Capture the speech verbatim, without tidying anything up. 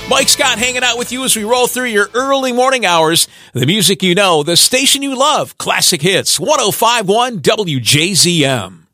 Mike Scott hanging out with you as we roll through your early morning hours. The music you know, the station you love, Classic Hits, one oh five point one W J Z M.